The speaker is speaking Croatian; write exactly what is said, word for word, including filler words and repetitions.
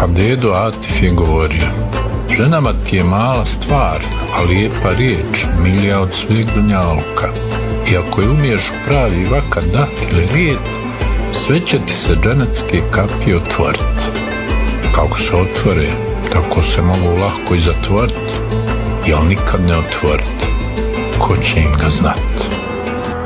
A dedo Atif je govorio: ženama ti je mala stvar, a lijepa riječ milija od sveg dunjaluka. I ako je umiješ u pravi vakat dat ili rijet, sve će ti se dženecke kapije otvorit. Kako se otvore, tako se mogu lahko i zatvorit, jel nikad ne otvorit. Ko će im ga znat?